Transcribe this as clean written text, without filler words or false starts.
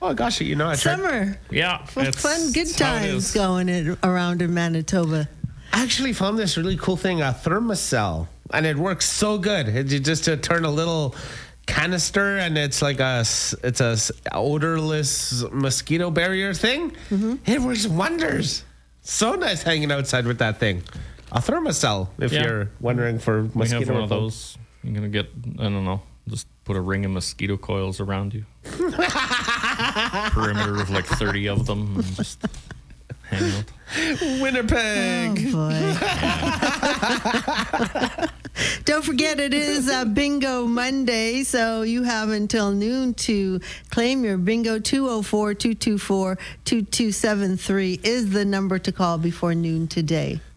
Oh, gosh, I tried. Summer. Yeah. Fun, good it's how it times is. going around in Manitoba. I actually found this really cool thing, a Thermacell, and it works so good. You just turn a little canister, and it's like it's a odorless mosquito barrier thing. Mm-hmm. It works wonders. So nice hanging outside with that thing. A Thermacell, if Yeah. you're wondering for We have mosquito one of repellent. those. You're going to get, I don't know, just put a ring of mosquito coils around you. Perimeter of like 30 of them. And just hang out. Winnipeg. Oh, boy. Don't forget, it is Bingo Monday, so you have until noon to claim your bingo. 204-224-2273 is the number to call before noon today.